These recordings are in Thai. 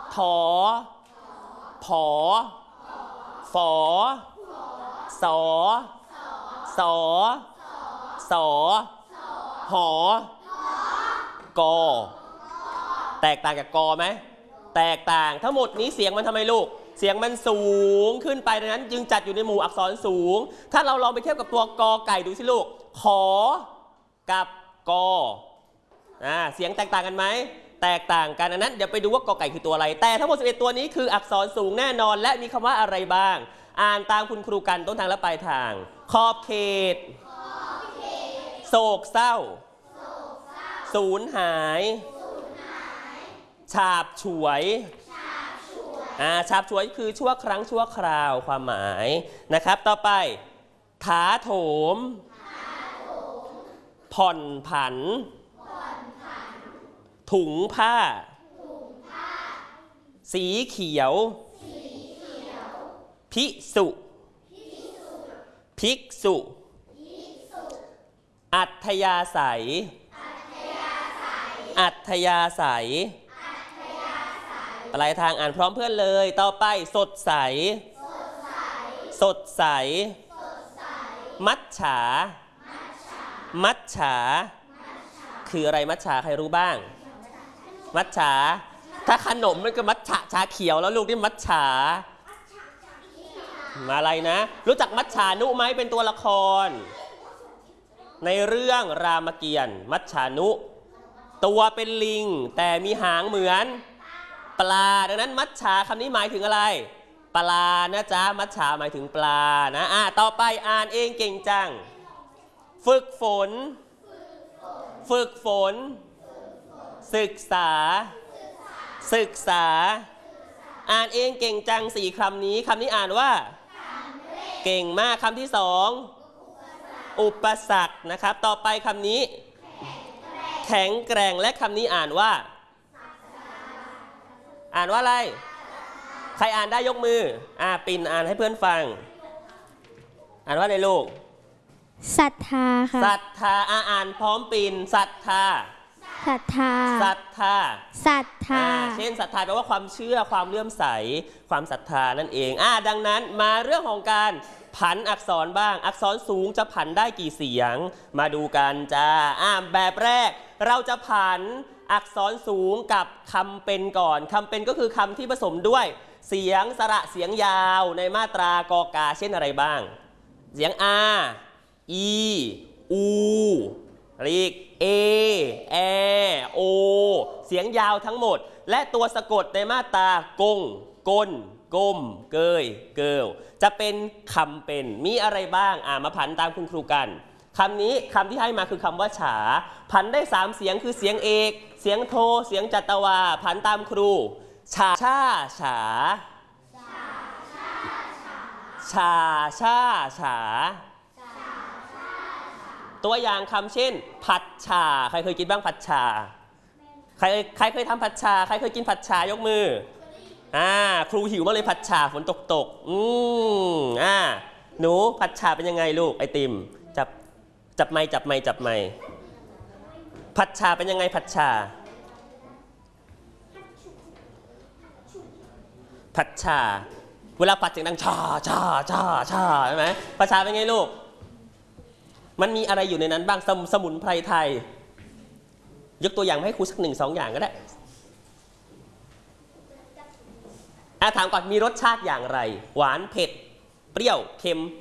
ถอผอฝอสอสอสอหอกอแตกต่างจากกอไหมแตกต่างทั้งหมดนี้เสียงมันทำไมลูกเสียงมันสูงขึ้นไปดังนั้นจึงจัดอยู่ในหมู่อักษรสูงถ้าเราลองไปเทียบกับตัวกอไก่ดูสิลูกขอกับกอเสียงแตกต่างกันไหมแตกต่างกันอันนั้นเดี๋ยวไปดูว่ากอไก่คือตัวอะไรแต่ทั้งหมด11ตัวนี้คืออักษรสูงแน่นอนและมีคำว่าอะไรบ้างอ่านตามคุณครูกันต้นทางและปลายทางขอบเขตโศกเศร้าสูญหายฉาบฉวยฉาบฉวยคือชั่วครั้งชั่วคราวความหมายนะครับต่อไปถาโถมผ่อนผันถุงผ้าสีเขียวภิกษุภิกษุอัธยาศัยอัธยาศัยปลายทางอ่านพร้อมเพื่อนเลยต่อไปสดใสสดใสมัจฉามัจฉาคืออะไรมัจฉาใครรู้บ้างมัจฉาถ้าขนมมันก็มัจฉาชาเขียวแล้วลูกนี่มัจฉามาอะไรนะรู้จักมัจฉานุไหมเป็นตัวละครในเรื่องรามเกียรติ์มัจฉานุตัวเป็นลิงแต่มีหางเหมือนปลาดังนั้นมัจฉาคำนี้หมายถึงอะไรปลานะจ๊ะมัจฉาหมายถึงปลานะต่อไปอ่านเองเก่งจังฝึกฝนฝึกฝนศึกษาศึกษาอ่านเองเก่งจัง4คำนี้คำนี้อ่านว่าเก่งมากคำที่2อุปสรรคนะครับต่อไปคำนี้แข็งแกร่งและคำนี้อ่านว่าอะไรใครอ่านได้ยกมือปิ่นอ่านให้เพื่อนฟังอ่านว่าอะไรลูกศรัทธาค่ะศรัทธาอ่านพร้อมปิ่นศรัทธาศรัทธาศรัทธาศรัทธาเช่นศรัทธาแปลว่าความเชื่อความเลื่อมใสความศรัทธานั่นเองดังนั้นมาเรื่องของการผันอักษรบ้างอักษรสูงจะผันได้กี่เสียงมาดูกันจ้าแบบแรกเราจะผันอักษรสูงกับคำเป็นก่อนคำเป็นก็คือคำที่ผสมด้วยเสียงสระเสียงยาวในมาตรากอกาเช่นอะไรบ้างเสียงอาอีอูอีกเอแอโอเสียงยาวทั้งหมดและตัวสะกดในมาตรากงก้นก้มเกยเกิลจะเป็นคำเป็นมีอะไรบ้างมาผันตามคุณครูกันคำนี้คำที่ให้มาคือคำว่าฉาผันได้3เสียงคือเสียงเอกเสียงโทเสียงจัตวาผันตามครูฉาช่าฉาฉาช่าฉาตัวอย่างคำเช่นผัดฉ่าใครเคยกินบ้างผัดฉ่าใครเคยทำผัดฉ่าใครเคยกินผัดฉ่ายกมือครูหิวมากเลยผัดฉ่าฝนตกหนูผัดฉ่าเป็นยังไงลูกไอติมจับไม้ผัดฉ่าเป็นยังไงผัดฉ่าเวลาผัดเสียงดังชาใช่ไหมผัดฉ่าเป็นไงลูกมันมีอะไรอยู่ในนั้นบ้างสมุนไพรไทยยกตัวอย่างให้ครูสัก1-2อย่างก็ได้ถามก่อนมีรสชาติอย่างไรหวานเผ็ดเปรี้ยวเค็ม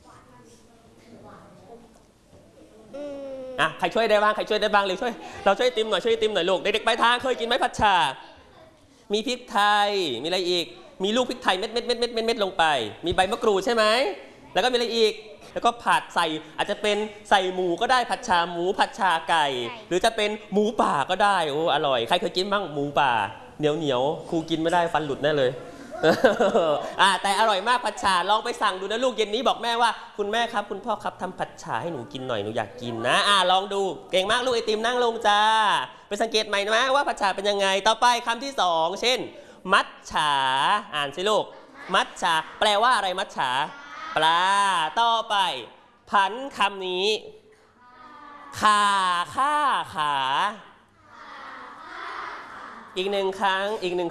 ใครช่วยได้บ้างเลยเราช่วยติมหน่อยลูกเด็กๆไปทางเคยกินไหมผัดฉ่ามีพริกไทยมีอะไรอีกมีลูกพริกไทยเม็ดลงไปมีใบมะกรูดใช่ไหมแล้วก็มีอะไรอีกแล้วก็ผัดใส่อาจจะเป็นใส่หมูก็ได้ผัดฉ่าหมูผัดฉ่าไก่หรือจะเป็นหมูป่าก็ได้โอ้อร่อยใครเคยกินบ้างหมูป่าเหนียวครูกินไม่ได้ฟันหลุดแน่เลยแต่อร่อยมากผัดฉ่าลองไปสั่งดูนะลูกเย็นนี้บอกแม่ว่าคุณแม่ครับคุณพ่อครับทำผัดฉ่าให้หนูกินหน่อยหนูอยากกินนะลองดูเก่งมากลูกไอติมนั่งลงจ้าไปสังเกตใหม่นะว่าผัดฉ่าเป็นยังไงต่อไปคำที่2เช่นมัจฉาอ่านสิลูกมัจฉาแปลว่าอะไรมัจฉาปลาต่อไปผันคำนี้ข่าข้าขาอีกหนึ่ง